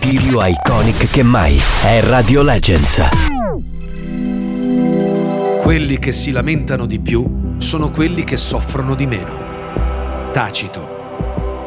Più iconic che mai è Radio Legends. Quelli che si lamentano di più sono quelli che soffrono di meno. Tacito.